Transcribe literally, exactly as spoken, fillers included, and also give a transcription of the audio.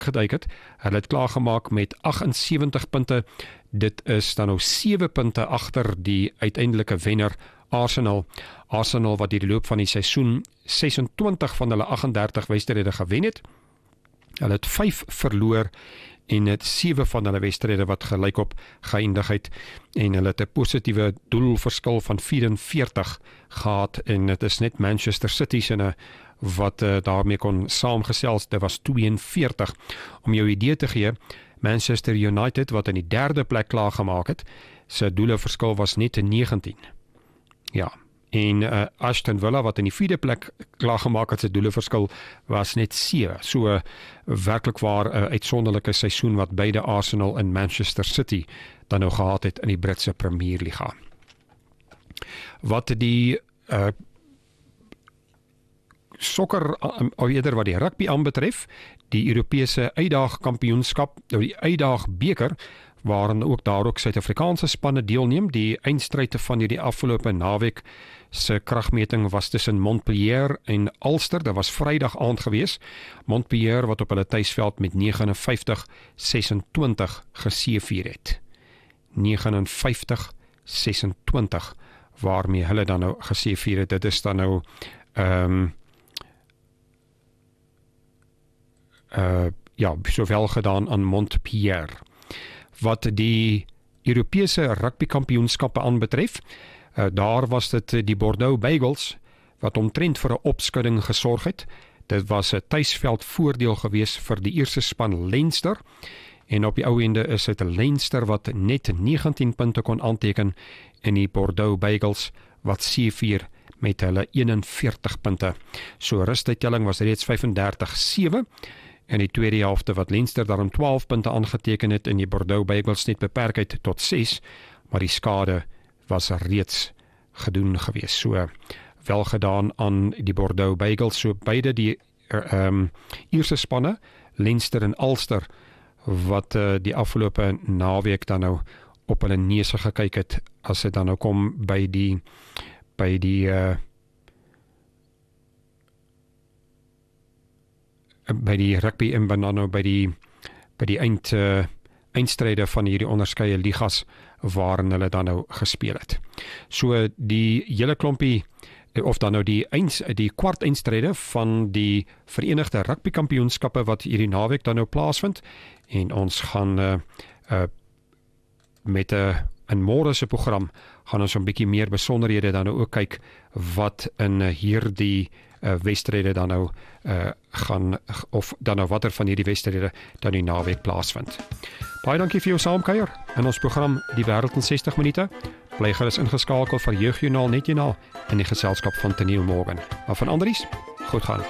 geduik het. Hulle het klaargemaak met agt en sewentig punte. Dit is dan nou sewe punte agter die uiteindelike wenner Arsenal. Arsenal wat die loop van die seisoen ses en twintig van hulle agt en dertig wedstryde gewen het. Hulle het vyf verloor en het sewe van hulle wedstryde wat gelykop geëindig het en hulle het 'n positiewe doelverskil van vyf en veertig gehad en dit is net Manchester City se wat uh, daarmee kon saamgesels, dit was twee en veertig. Om jou idee te gee, Manchester United wat in die derde plek klaargemaak het, sy doeleverskil was net negentien. Ja, en uh, Aston Villa wat in die vierde plek klaargemaak het, sy doeleverskil was net sewe. So uh, werklik waar 'n uh, uitsonderlike seisoen wat beide Arsenal en Manchester City dan nou gehad het in die Britse Premierliga. Wat die uh, sokker, of eerder wat die rugby aanbetref, die Europese uitdaagkampioenskap, nou die uitdaagbeker, waarin ook daar ook Suid-Afrikaanse spanne deelneem. Die eindstryd van hierdie afgelope naweek se kragmeting was tussen Montpellier en Ulster. Dit was Vrydag aand gewees. Montpellier wat op hulle tuisveld met vyf nege ses twee geseëvier het. vyf nege ses twee waarmee hulle dan nou geseëvier het. Dit is dan nou ehm um, Uh, ja, sowel gedaan aan Montpellier. Wat die Europese rugbykampioenskappe aanbetref, uh, daar was dit die Bordeaux Beagles wat omtrent vir 'n opskudding gesorg het. Dit was 'n tuisveld voordeel gewees vir die eerste span Leinster en op die ou ende is dit 'n Leinster wat net negentien punte kon aanteken en die Bordeaux Beagles wat seëvier met hulle een en veertig punte. So rustydtelling was reeds vyf en dertig sewe. En die tweede helfte wat Leinster daarom twaalf punte aangeteken het en die Bordeaux Beagles net beperk het tot ses, maar die skade was reeds gedoen gewees. So wel gedaan aan die Bordeaux Beagles, so beide die um, eerste spanne, Leinster en Ulster, wat uh, die afgelope naweek dan nou op hulle neuse gekyk het, as dit dan nou kom by die by die uh, by die rugby en dan nou by die by die eind uh, eindstryde van hierdie onderskeie ligas waarin hulle dan nou gespeel het. So die hele klompie of dan nou die eens die kwart eindstryde van die Verenigde Rugbykampioenskappe wat hierdie naweek dan nou plaasvind en ons gaan uh, uh, met 'n uh, in môre se program gaan ons 'n bietjie meer besonderhede dan nou ook kyk wat in uh, hierdie uh, wedstryde dan nou uh, gaan of dan nou watter van hierdie wedstryde dan die naweek plaasvind. Baie dankie vir jou saamkuier in ons program Die Wêreld in sestig minute. Bly gerus ingeskakel vir Jeugjoernaal Netjoernaal in die geselskap van Teniel Morgan. Maar van Andries, goed gaan.